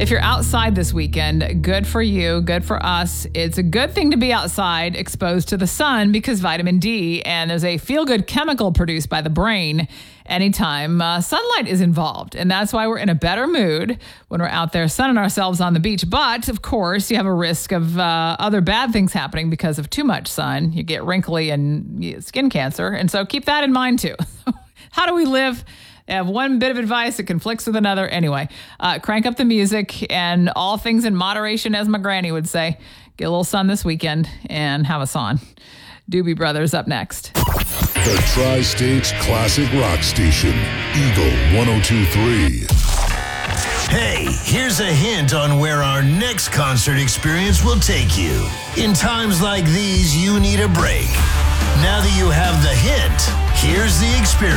If you're outside this weekend, good for you, good for us. It's a good thing to be outside exposed to the sun because vitamin D, and there's a feel-good chemical produced by the brain anytime sunlight is involved. And that's why we're in a better mood when we're out there sunning ourselves on the beach. But, of course, you have a risk of other bad things happening because of too much sun. You get wrinkly and you get skin cancer. And so keep that in mind, too. How do we live? I have one bit of advice that conflicts with another. Anyway, crank up the music and all things in moderation, as my granny would say. Get a little sun this weekend and have us on. Doobie Brothers up next. The Tri-State's classic rock station, Eagle 102.3. Hey, here's a hint on where our next concert experience will take you. In times like these, you need a break. Now that you have the hint, here's the experience.